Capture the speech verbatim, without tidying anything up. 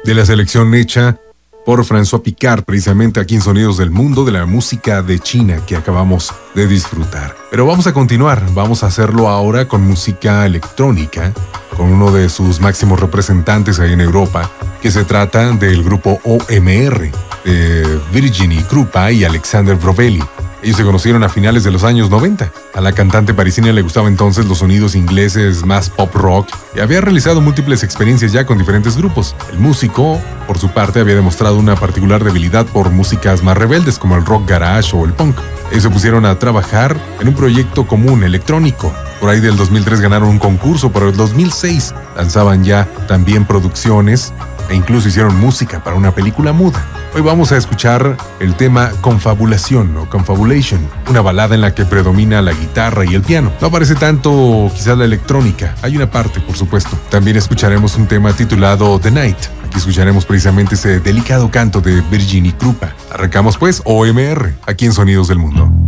de la selección hecha por François Picard, precisamente aquí en Sonidos del Mundo, de la música de China que acabamos de disfrutar. Pero vamos a continuar, vamos a hacerlo ahora con música electrónica, con uno de sus máximos representantes ahí en Europa, que se trata del grupo O M R, de Virginie Krupa y Alexander Brovelli. Ellos se conocieron a finales de los años noventa. A la cantante parisina le gustaban entonces los sonidos ingleses más pop rock y había realizado múltiples experiencias ya con diferentes grupos. El músico, por su parte, había demostrado una particular debilidad por músicas más rebeldes como el rock garage o el punk. Ellos se pusieron a trabajar en un proyecto común electrónico. Por ahí del dos mil tres ganaron un concurso, pero en el dos mil seis lanzaban ya también producciones e incluso hicieron música para una película muda. Hoy vamos a escuchar el tema Confabulación o Confabulation, una balada en la que predomina la guitarra y el piano. No aparece tanto quizás la electrónica, hay una parte por supuesto. También escucharemos un tema titulado The Night. Aquí escucharemos precisamente ese delicado canto de Virginie Krupa. Arrancamos pues O M R, aquí en Sonidos del Mundo.